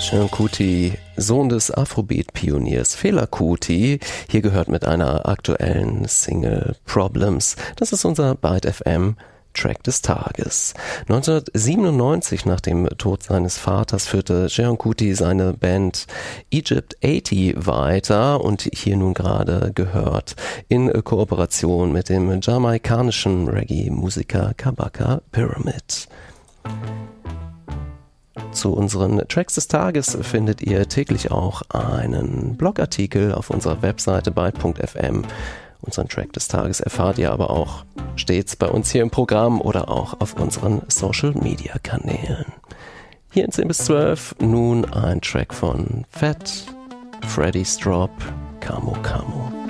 Seun Kuti, Sohn des Afrobeat-Pioniers Fela Kuti, hier gehört mit einer aktuellen Single Problems. Das ist unser Byte FM Track des Tages. 1997, nach dem Tod seines Vaters, führte Seun Kuti seine Band Egypt 80 weiter und hier nun gerade gehört in Kooperation mit dem jamaikanischen Reggae-Musiker Kabaka Pyramid. Zu unseren Tracks des Tages findet ihr täglich auch einen Blogartikel auf unserer Webseite byte.fm. Unseren Track des Tages erfahrt ihr aber auch stets bei uns hier im Programm oder auch auf unseren Social-Media-Kanälen. Hier in 10 bis 12 nun ein Track von Fat, Freddie Strop, Camo Camo.